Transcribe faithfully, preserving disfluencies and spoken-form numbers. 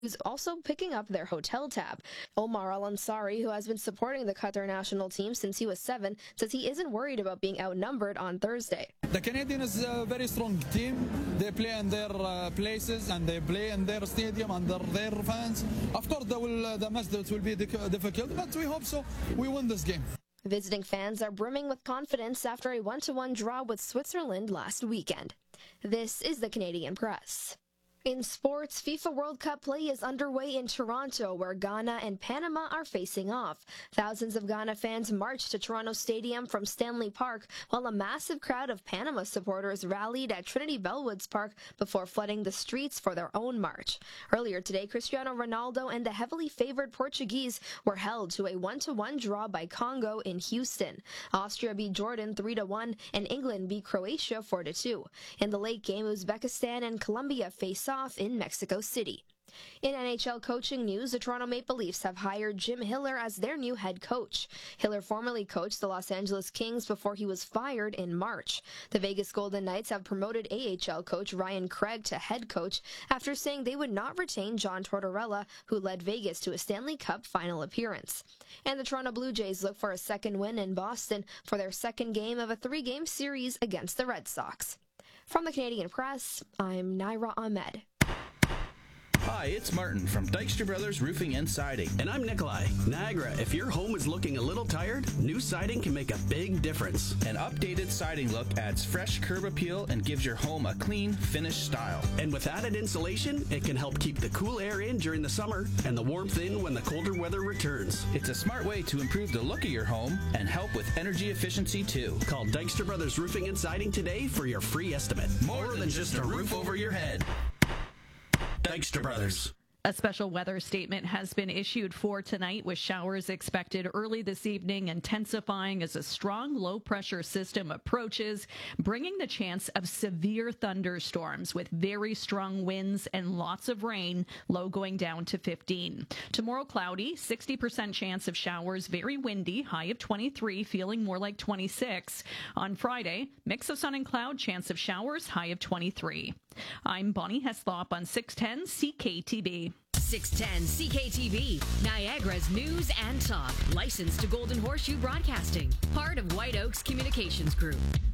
who's also picking up their hotel tab. Omar Al-Ansari, who has been supporting the Qatar national team since he was seven, says he isn't worried about being outnumbered on Thursday. The Canadians is a very strong team. They play in their uh, places and they play in their stadium under their fans. Of course, the, will, uh, the match will be difficult, but we hope so. We win this game. Visiting fans are brimming with confidence after a one to one draw with Switzerland last weekend. This is the Canadian Press. In sports, FIFA World Cup play is underway in Toronto, where Ghana and Panama are facing off. Thousands of Ghana fans marched to Toronto Stadium from Stanley Park, while a massive crowd of Panama supporters rallied at Trinity Bellwoods Park before flooding the streets for their own march. Earlier today, Cristiano Ronaldo and the heavily favored Portuguese were held to a one to one draw by Congo in Houston. Austria beat Jordan three to one, and England beat Croatia four to two. In the late game, Uzbekistan and Colombia face off in Mexico City. In N H L coaching news, the Toronto Maple Leafs have hired Jim Hiller as their new head coach. Hiller formerly coached the Los Angeles Kings before he was fired in March. The Vegas Golden Knights have promoted A H L coach Ryan Craig to head coach after saying they would not retain John Tortorella, who led Vegas to a Stanley Cup final appearance. And the Toronto Blue Jays look for a second win in Boston for their second game of a three-game series against the Red Sox. From the Canadian Press, I'm Naira Ahmed. Hi, it's Martin from Dykstra Brothers Roofing and Siding. And I'm Nikolai. Niagara, if your home is looking a little tired, new siding can make a big difference. An updated siding look adds fresh curb appeal and gives your home a clean, finished style. And with added insulation, it can help keep the cool air in during the summer and the warmth in when the colder weather returns. It's a smart way to improve the look of your home and help with energy efficiency too. Call Dykstra Brothers Roofing and Siding today for your free estimate. More, More than, than just a roof over your head. Dykstra Brothers. A special weather statement has been issued for tonight, with showers expected early this evening, intensifying as a strong low-pressure system approaches, bringing the chance of severe thunderstorms with very strong winds and lots of rain, low going down to fifteen. Tomorrow, cloudy, sixty percent chance of showers, very windy, high of twenty-three, feeling more like twenty-six. On Friday, mix of sun and cloud, chance of showers, high of twenty-three. I'm Bonnie Heslop on six ten C K T V. six ten C K T V, Niagara's news and talk. Licensed to Golden Horseshoe Broadcasting. Part of White Oaks Communications Group.